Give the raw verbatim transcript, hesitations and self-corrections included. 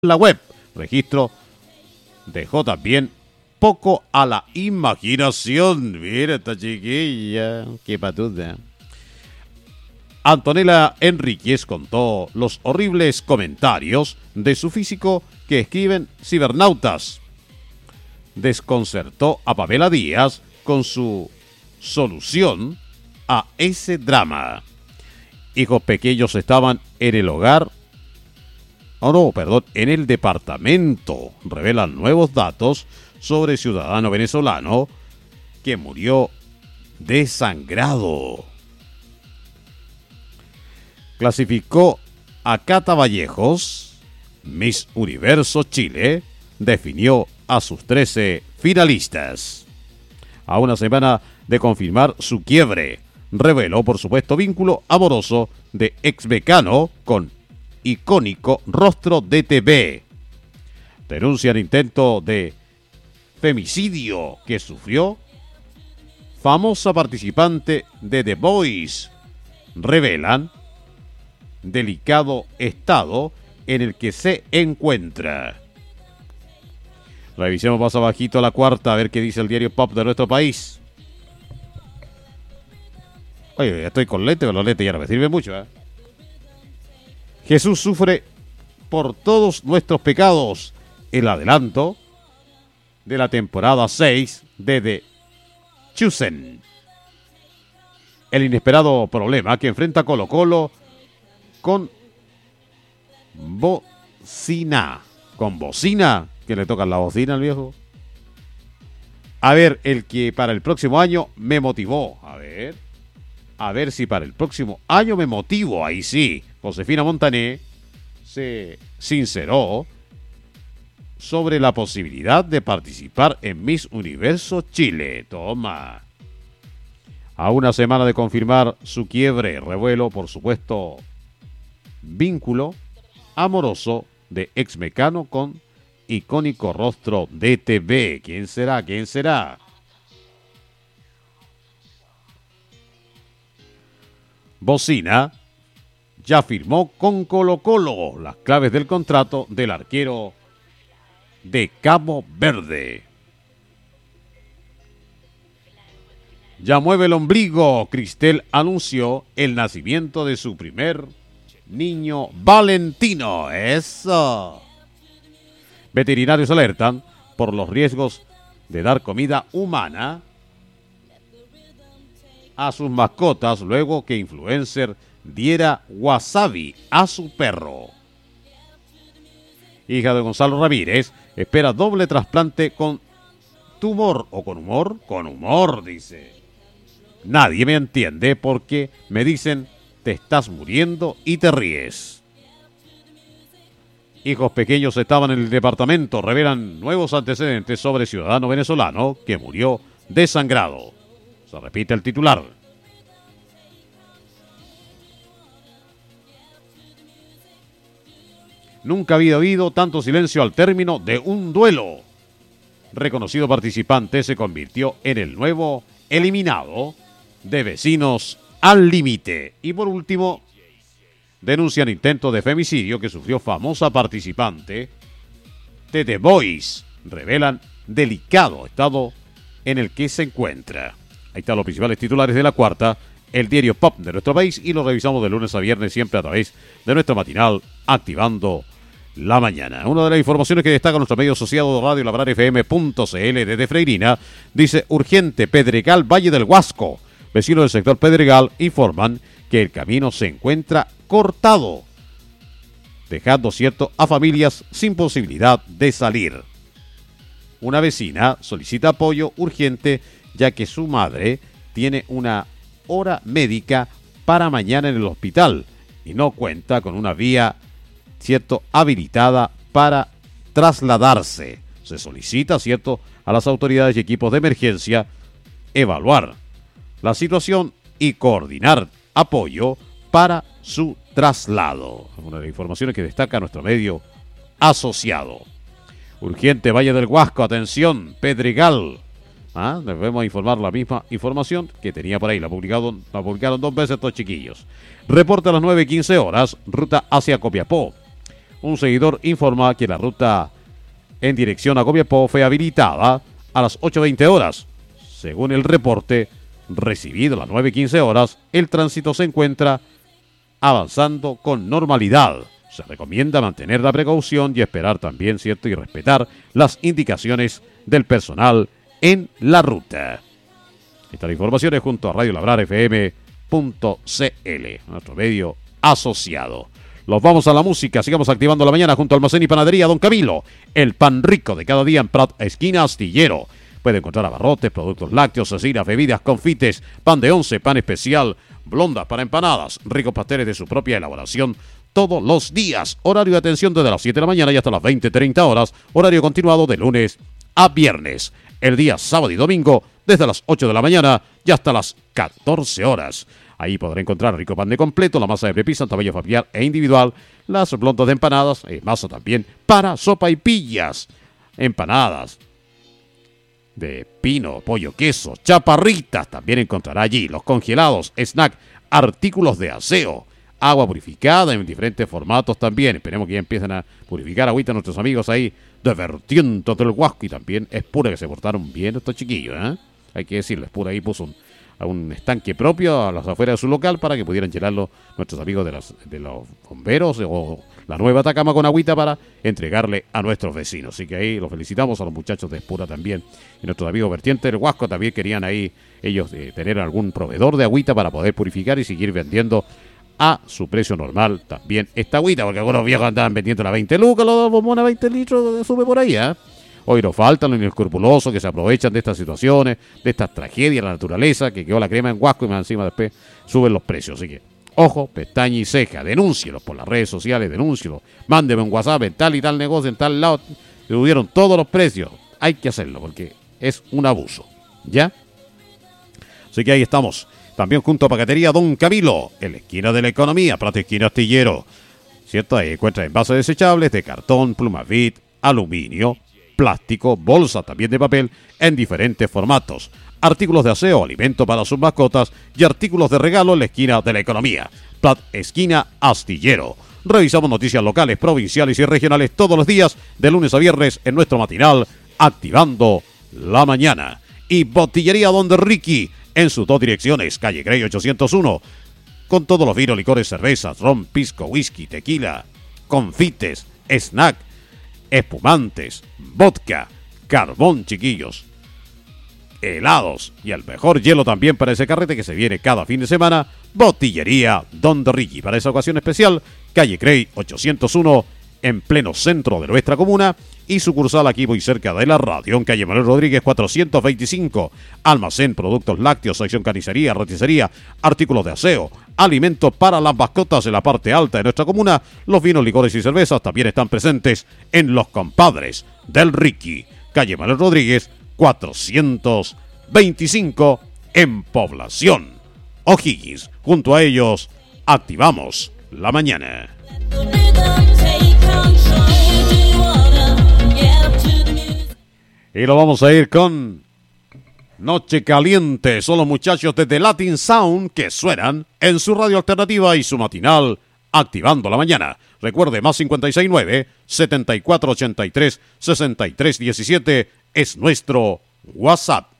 la web. Registro dejó también poco a la imaginación. Mira esta chiquilla, qué patuda. Antonella Enríquez contó los horribles comentarios de su físico que escriben cibernautas. Desconcertó a Pamela Díaz con su solución a ese drama. Hijos pequeños estaban en el hogar, oh no, perdón, en el departamento. Revelan nuevos datos sobre ciudadano venezolano que murió desangrado. Clasificó a Cata Vallejos, Miss Universo Chile, definió a sus trece finalistas. A una semana de confirmar su quiebre, reveló por supuesto vínculo amoroso de ex Mecano con icónico Rostro de T V. Denuncian intento de femicidio que sufrió famosa participante de The Voice. Revelan delicado estado en el que se encuentra. Revisemos más abajito la cuarta, a ver qué dice el diario Pop de nuestro país. Oye, ya estoy con lente, pero los lentes ya no me sirven mucho, ¿eh? Jesús sufre por todos nuestros pecados. El adelanto de la temporada seis de The Chosen. El inesperado problema que enfrenta Colo Colo con bocina. Con bocina. Que le tocan la bocina al viejo. A ver, el que para el próximo año me motivó. A ver. A ver si para el próximo año me motivo. Ahí sí. Josefina Montané se sinceró sobre la posibilidad de participar en Miss Universo Chile. Toma. A una semana de confirmar su quiebre, revuelo, por supuesto, vínculo amoroso de ex Mecano con icónico Rostro de T V. ¿Quién será? ¿Quién será? Bocina ya firmó con Colo Colo las claves del contrato del arquero de Cabo Verde. Ya mueve el ombligo. Cristel anunció el nacimiento de su primer niño Valentino. ¡Eso! Veterinarios alertan por los riesgos de dar comida humana a sus mascotas luego que influencer diera wasabi a su perro. Hija de Gonzalo Ramírez espera doble trasplante con tumor o con humor. Con humor, dice. Nadie me entiende porque me dicen te estás muriendo y te ríes. Hijos pequeños estaban en el departamento. Revelan nuevos antecedentes sobre ciudadano venezolano que murió desangrado. Se repite el titular. Nunca había habido tanto silencio al término de un duelo. Reconocido participante se convirtió en el nuevo eliminado de Vecinos al Límite. Y por último, denuncian intento de femicidio que sufrió famosa participante de The Voice. Revelan delicado estado en el que se encuentra. Ahí están los principales titulares de la cuarta, el diario Pop de nuestro país, y lo revisamos de lunes a viernes siempre a través de nuestro matinal Activando la Mañana. Una de las informaciones que destaca nuestro medio asociado de Radio Labrar F M punto C L desde Freirina dice: urgente, Pedregal, Valle del Huasco. Vecinos del sector Pedregal informan que el camino se encuentra cortado, dejando cierto a familias sin posibilidad de salir. Una vecina solicita apoyo urgente ya que su madre tiene una hora médica para mañana en el hospital y no cuenta con una vía, cierto, habilitada para trasladarse. Se solicita, cierto, a las autoridades y equipos de emergencia evaluar la situación y coordinar apoyo para su traslado. Una de las informaciones que destaca nuestro medio asociado. Urgente, Valle del Huasco, atención, Pedregal. ¿Ah? Debemos informar la misma información que tenía por ahí. La publicaron, la publicaron dos veces estos chiquillos. Reporte a las nueve quince horas, ruta hacia Copiapó. Un seguidor informa que la ruta en dirección a Copiapó fue habilitada a las ocho veinte horas. Según el reporte recibido a las nueve quince horas, el tránsito se encuentra avanzando con normalidad. Se recomienda mantener la precaución y esperar también, ¿cierto?, y respetar las indicaciones del personal en la ruta. Esta la información es junto a Radio Labrar F M punto C L, nuestro medio asociado. Los vamos a la música, sigamos activando la mañana junto a Almacén y Panadería Don Camilo, el pan rico de cada día en Prat, esquina Astillero. Puede encontrar abarrotes, productos lácteos, cecinas, bebidas, confites, pan de once, pan especial, blondas para empanadas, ricos pasteles de su propia elaboración todos los días. Horario de atención desde las siete de la mañana y hasta las veinte treinta horas. Horario continuado de lunes a viernes. El día sábado y domingo desde las ocho de la mañana y hasta las catorce horas. Ahí podrá encontrar rico pan de completo, la masa de prepisa en tamaño familiar e individual, las blondas de empanadas, eh, masa también para sopa y pillas, empanadas de pino, pollo, queso, chaparritas, también encontrará allí los congelados, snack, artículos de aseo, agua purificada en diferentes formatos también. Esperemos que ya empiecen a purificar agüita nuestros amigos ahí de Vertientes del Huasco, y también es pura, que se portaron bien estos chiquillos, ¿eh? Hay que decirlo, es pura, ahí puso un a un estanque propio a las afueras de su local para que pudieran llenarlo nuestros amigos de, las, de los bomberos o la nueva Atacama con agüita para entregarle a nuestros vecinos. Así que ahí los felicitamos a los muchachos de Espura también. Y nuestros amigos Vertientes del Huasco también querían ahí ellos eh, tener algún proveedor de agüita para poder purificar y seguir vendiendo a su precio normal también esta agüita, porque algunos viejos andaban vendiendo a veinte lucas, los dos bombones a veinte litros, sube por ahí, ¿eh? Hoy nos faltan los inescrupulosos que se aprovechan de estas situaciones, de estas tragedias de la naturaleza, que quedó la crema en Huasco y más encima después suben los precios. Así que, ojo, pestaña y ceja, denúncielos por las redes sociales, denúncielos, mándeme un WhatsApp en tal y tal negocio, en tal lado, subieron todos los precios. Hay que hacerlo porque es un abuso, ¿ya? Así que ahí estamos, también junto a Paquetería Don Camilo, en la esquina de la economía, Plata esquina Astillero, ¿cierto? Ahí encuentra envases desechables de cartón, plumavit, aluminio, plástico, bolsa también de papel en diferentes formatos, artículos de aseo, alimento para sus mascotas y artículos de regalo en la esquina de la economía. Plat esquina Astillero. Revisamos noticias locales, provinciales y regionales todos los días, de lunes a viernes en nuestro matinal Activando la Mañana. Y Botillería Donde Ricky en sus dos direcciones, calle Grey ochocientos uno, con todos los vinos, licores, cervezas, ron, pisco, whisky, tequila, confites, snack, espumantes, vodka, carbón, chiquillos, helados y el mejor hielo también para ese carrete que se viene cada fin de semana. Botillería Don Ricky. Para esa ocasión especial, calle Crey ochocientos uno, en pleno centro de nuestra comuna, y sucursal aquí muy cerca de la radio, en calle Manuel Rodríguez cuatrocientos veinticinco. Almacén, productos lácteos, sección carnicería, roticería, artículos de aseo, alimentos para las mascotas en la parte alta de nuestra comuna. Los vinos, licores y cervezas también están presentes en Los Compadres del Ricky, calle Manuel Rodríguez cuatrocientos veinticinco, en Población O'Higgins. Junto a ellos, activamos la mañana. Y lo vamos a ir con Noche Caliente. Son los muchachos de The Latin Sound que suenan en su radio alternativa y su matinal Activando la Mañana. Recuerde, más cincuenta y seis nueve, setenta y cuatro ochenta y tres, sesenta y tres diecisiete es nuestro WhatsApp.